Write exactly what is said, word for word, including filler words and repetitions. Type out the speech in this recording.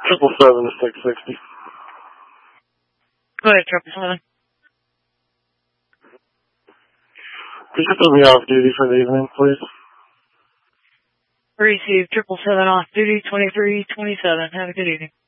Triple seven to six sixty. Go ahead, triple seven. Could you put me off duty for the evening, please? Receive triple seven off duty, twenty-three twenty-seven. Have a good evening.